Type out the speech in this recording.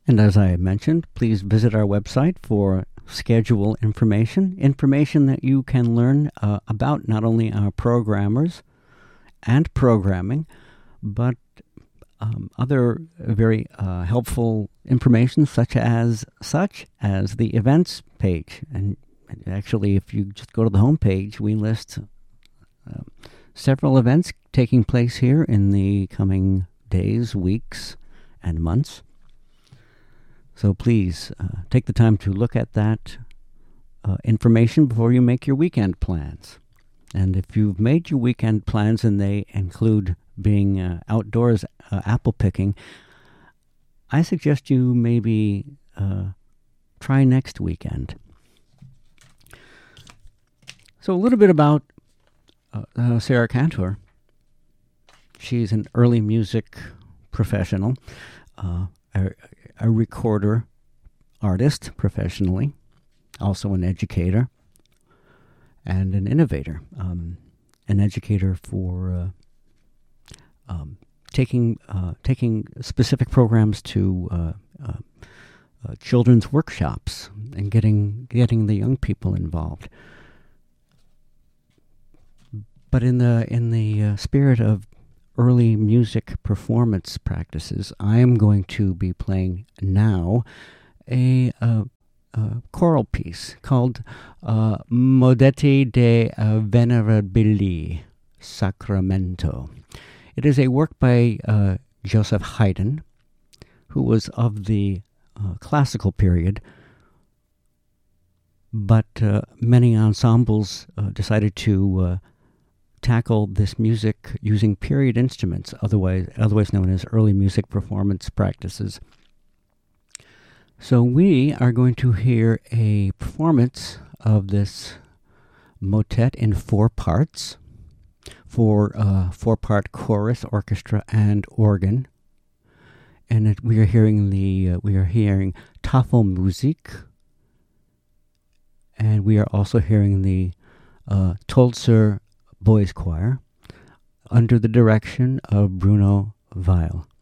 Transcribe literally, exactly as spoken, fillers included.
And as I mentioned, please visit our website for schedule information, information that you can learn uh, about not only our programmers and programming, but um, other very uh, helpful information such as such as the events page. And actually, if you just go to the home page, we list uh, several events taking place here in the coming days, weeks, and months. So please uh, take the time to look at that uh, information before you make your weekend plans. And if you've made your weekend plans and they include being uh, outdoors uh, apple picking, I suggest you maybe uh, try next weekend. So a little bit about uh, uh, Sarah Cantor. She's an early music professional, uh, a, a recorder artist professionally, also an educator, and an innovator. Um, an educator for uh, um, taking uh, taking specific programs to uh, uh, uh, children's workshops and getting getting the young people involved. But in the in the uh, spirit of early music performance practices, I am going to be playing now a, uh, a choral piece called uh, Modetti de uh, Venerabili Sacramento. It is a work by uh, Joseph Haydn, who was of the uh, classical period, but uh, many ensembles uh, decided to uh, tackle this music using period instruments, otherwise otherwise known as early music performance practices. So we are going to hear a performance of this motet in four parts, for uh, four-part chorus, orchestra, and organ. And it, we are hearing the uh, we are hearing Tafelmusik, and we are also hearing the uh, Tolzer Boys Choir under the direction of Bruno Weil.